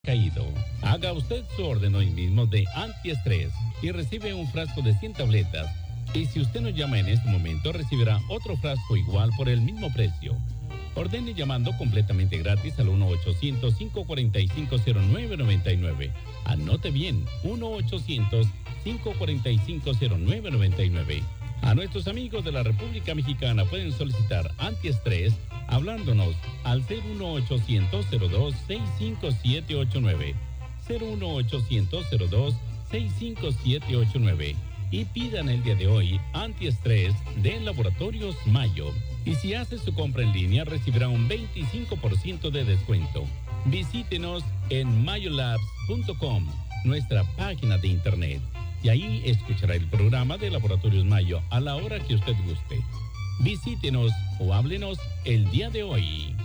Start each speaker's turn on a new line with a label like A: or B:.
A: caído. Haga usted su orden hoy mismo de antiestrés y recibe un frasco de 100 tabletas. Y si usted nos llama en este momento, recibirá otro frasco igual por el mismo precio. Ordene llamando completamente gratis al 1-800-545-0999. Anote bien, 1-800-545-0999. A nuestros amigos de la República Mexicana pueden solicitar antiestrés hablándonos al 01800-02-65789. 01800-02-65789. Y pidan el día de hoy antiestrés de Laboratorios Mayo. Y si hace su compra en línea, recibirá un 25% de descuento. Visítenos en mayolabs.com, nuestra página de internet. Y ahí escuchará el programa de Laboratorios Mayo a la hora que usted guste. Visítenos o háblenos el día de hoy.